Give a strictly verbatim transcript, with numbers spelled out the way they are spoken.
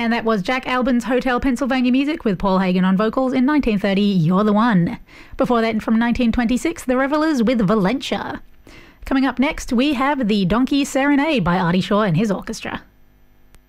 And that was Jack Albin's Hotel Pennsylvania Music with Paul Hagen on vocals in nineteen thirty, You're the One. Before that, from nineteen twenty-six, The Revelers with Valentia. Coming up next, we have the Donkey Serenade by Artie Shaw and his orchestra.